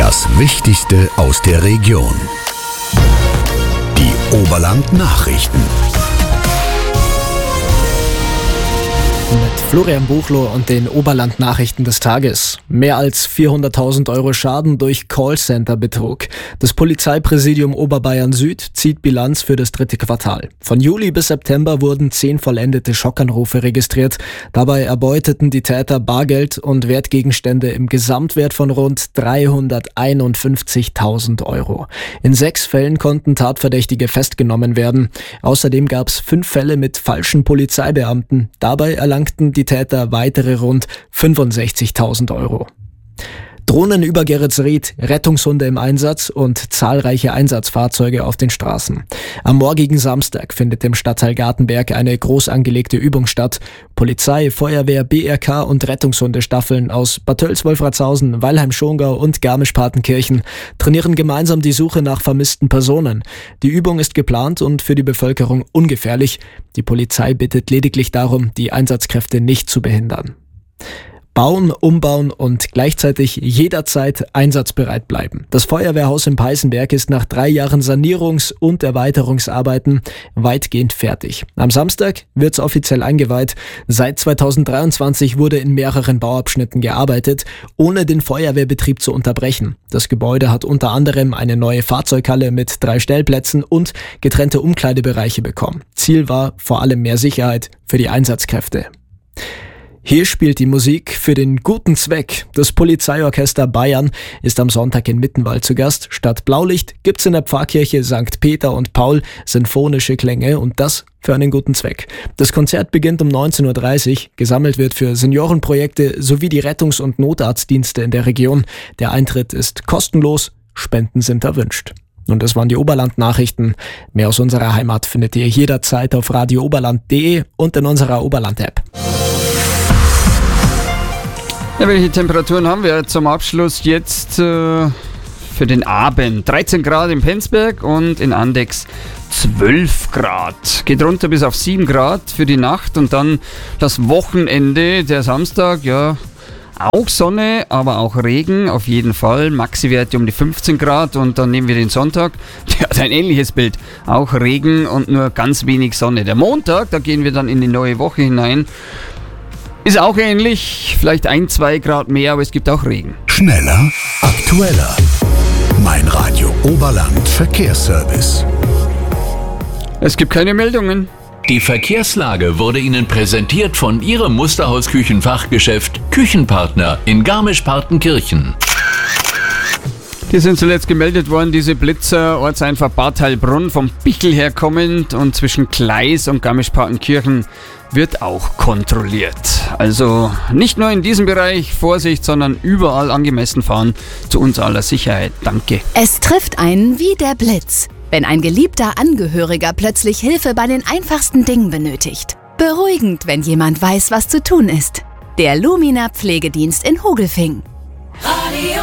Das Wichtigste aus der Region. Die Oberland-Nachrichten. Mit Florian Buchloh und den Oberland-Nachrichten des Tages. Mehr als 400.000 Euro Schaden durch Callcenter-Betrug. Das Polizeipräsidium Oberbayern Süd zieht Bilanz für das 3. Quartal. Von Juli bis September wurden 10 vollendete Schockanrufe registriert. Dabei erbeuteten die Täter Bargeld und Wertgegenstände im Gesamtwert von rund 351.000 Euro. In 6 Fällen konnten Tatverdächtige festgenommen werden. Außerdem gab es 5 Fälle mit falschen Polizeibeamten. Dabei erlangten die Täter weitere rund 65.000 Euro. Drohnen über Geretsried, Rettungshunde im Einsatz und zahlreiche Einsatzfahrzeuge auf den Straßen. Am morgigen Samstag findet im Stadtteil Gartenberg eine groß angelegte Übung statt. Polizei, Feuerwehr, BRK und Rettungshundestaffeln aus Bad Tölz, Wolfratshausen, Weilheim-Schongau und Garmisch-Partenkirchen trainieren gemeinsam die Suche nach vermissten Personen. Die Übung ist geplant und für die Bevölkerung ungefährlich. Die Polizei bittet lediglich darum, die Einsatzkräfte nicht zu behindern. Bauen, umbauen und gleichzeitig jederzeit einsatzbereit bleiben. Das Feuerwehrhaus in Peißenberg ist nach 3 Jahren Sanierungs- und Erweiterungsarbeiten weitgehend fertig. Am Samstag wird's offiziell eingeweiht. Seit 2023 wurde in mehreren Bauabschnitten gearbeitet, ohne den Feuerwehrbetrieb zu unterbrechen. Das Gebäude hat unter anderem eine neue Fahrzeughalle mit 3 Stellplätzen und getrennte Umkleidebereiche bekommen. Ziel war vor allem mehr Sicherheit für die Einsatzkräfte. Hier spielt die Musik für den guten Zweck. Das Polizeiorchester Bayern ist am Sonntag in Mittenwald zu Gast. Statt Blaulicht gibt's in der Pfarrkirche St. Peter und Paul sinfonische Klänge und das für einen guten Zweck. Das Konzert beginnt um 19.30 Uhr. Gesammelt wird für Seniorenprojekte sowie die Rettungs- und Notarztdienste in der Region. Der Eintritt ist kostenlos, Spenden sind erwünscht. Und das waren die Oberland-Nachrichten. Mehr aus unserer Heimat findet ihr jederzeit auf radiooberland.de und in unserer Oberland-App. Ja, welche Temperaturen haben wir zum Abschluss jetzt für den Abend? 13 Grad in Penzberg und in Andex 12 Grad. Geht runter bis auf 7 Grad für die Nacht und dann das Wochenende, der Samstag, ja, auch Sonne, aber auch Regen auf jeden Fall. Maxi-Werte um die 15 Grad und dann nehmen wir den Sonntag. Der hat ein ähnliches Bild. Auch Regen und nur ganz wenig Sonne. Der Montag, da gehen wir dann in die neue Woche hinein. Ist auch ähnlich, vielleicht 1-2 Grad mehr, aber es gibt auch Regen. Schneller, aktueller. Mein Radio Oberland Verkehrsservice. Es gibt keine Meldungen. Die Verkehrslage wurde Ihnen präsentiert von Ihrem Musterhaus-Küchenfachgeschäft Küchenpartner in Garmisch-Partenkirchen. Hier sind zuletzt gemeldet worden, diese Blitzer, Ortseinfahrt Bad Heilbrunn, vom Bichl her kommend und zwischen Gleis und Garmisch-Partenkirchen wird auch kontrolliert. Also nicht nur in diesem Bereich Vorsicht, sondern überall angemessen fahren, zu uns aller Sicherheit. Danke. Es trifft einen wie der Blitz, wenn ein geliebter Angehöriger plötzlich Hilfe bei den einfachsten Dingen benötigt. Beruhigend, wenn jemand weiß, was zu tun ist. Der Lumina Pflegedienst in Hogelfing. Radio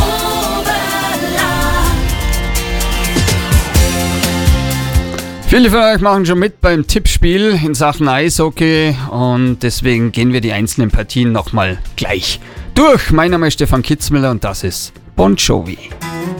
Viele von euch machen schon mit beim Tippspiel in Sachen Eishockey und deswegen gehen wir die einzelnen Partien nochmal gleich durch. Mein Name ist Stefan Kitzmüller und das ist Bon Jovi.